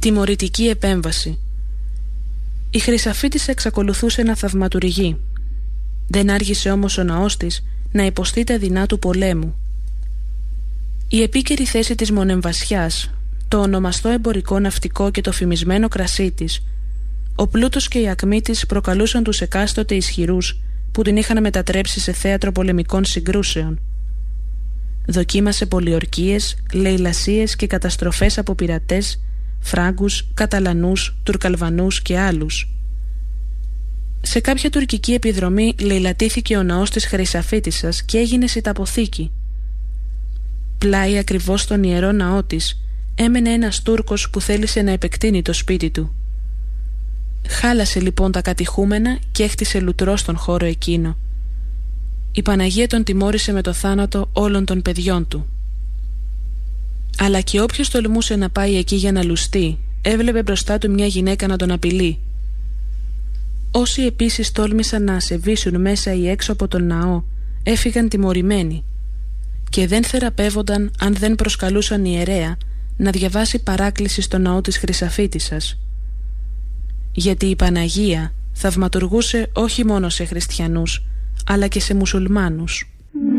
Τιμωρητική επέμβαση. Η Χρυσαφίτισσα εξακολουθούσε να θαυματουργεί. Δεν άργησε όμως ο ναός της να υποστεί τα δεινά του πολέμου. Η επίκαιρη θέση της Μονεμβασιάς, το ονομαστό εμπορικό ναυτικό και το φημισμένο κρασί της, ο πλούτος και η ακμή της προκαλούσαν τους εκάστοτε ισχυρούς που την είχαν μετατρέψει σε θέατρο πολεμικών συγκρούσεων. Δοκίμασε πολιορκίες, λαιλασίες και καταστροφές από πειρατές, Φράγκους, Καταλανούς, Τουρκαλβανούς και άλλους. Σε κάποια τουρκική επιδρομή λαιλατήθηκε ο ναός της Χρυσαφίτισσας και έγινε σιταποθήκη. Πλάι ακριβώς στον ιερό ναό της έμενε ένας Τούρκος που θέλησε να επεκτείνει το σπίτι του. Χάλασε λοιπόν τα κατηχούμενα και έκτισε λουτρό στον χώρο εκείνο. Η Παναγία τον τιμώρησε με το θάνατο όλων των παιδιών του. Αλλά και όποιος τολμούσε να πάει εκεί για να λουστεί, έβλεπε μπροστά του μια γυναίκα να τον απειλεί. Όσοι επίσης τόλμησαν να ασεβήσουν μέσα ή έξω από τον ναό, έφυγαν τιμωρημένοι και δεν θεραπεύονταν αν δεν προσκαλούσαν ιερέα να διαβάσει παράκληση στο ναό της Χρυσαφίτισσας. Γιατί η Παναγία θαυματουργούσε όχι μόνο σε χριστιανούς, αλλά και σε μουσουλμάνους.